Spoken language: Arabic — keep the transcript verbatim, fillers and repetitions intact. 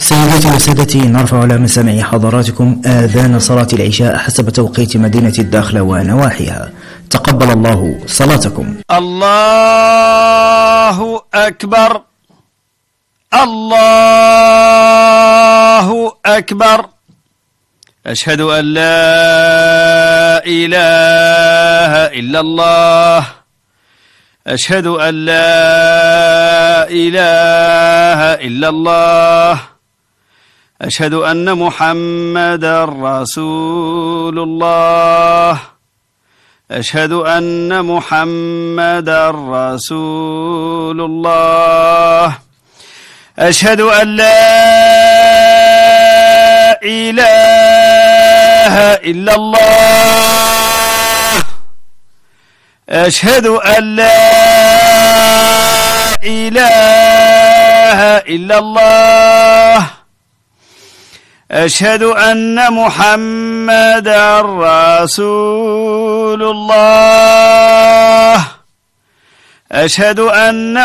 سيداتي وسادتي، نرفع على مسامع حضراتكم آذان صلاة العشاء حسب توقيت مدينة الداخلة ونواحيها. تقبل الله صلاتكم. الله أكبر، الله أكبر. أشهد أن لا إله إلا الله، أشهد أن لا إله إلا الله، أشهد أن محمدا رسول الله، أشهد أن محمدا رسول الله، أشهد أن لا إله إلا الله، أشهد أن لا إله إلا الله، أشهد أن محمدا رسول الله، أشهد أن